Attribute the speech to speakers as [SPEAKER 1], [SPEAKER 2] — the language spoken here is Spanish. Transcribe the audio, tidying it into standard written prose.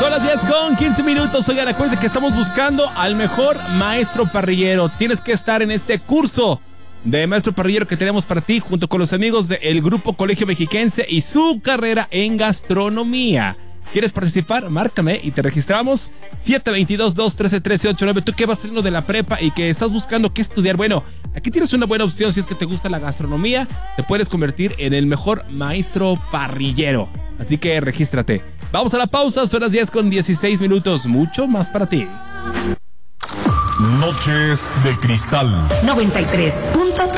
[SPEAKER 1] Son las 10:15. Oigan, recuerden que estamos buscando al mejor maestro parrillero. Tienes que estar en este curso de maestro parrillero que tenemos para ti junto con los amigos del Grupo Colegio Mexiquense y su carrera en gastronomía. ¿Quieres participar? Márcame y te registramos. 722-213-1389. Tú que vas saliendo de la prepa y que estás buscando qué estudiar. Bueno, aquí tienes una buena opción. Si es que te gusta la gastronomía, te puedes convertir en el mejor maestro parrillero. Así que regístrate. Vamos a la pausa. Son las 10:16. Mucho más para ti.
[SPEAKER 2] Noches de Cristal
[SPEAKER 3] 93.3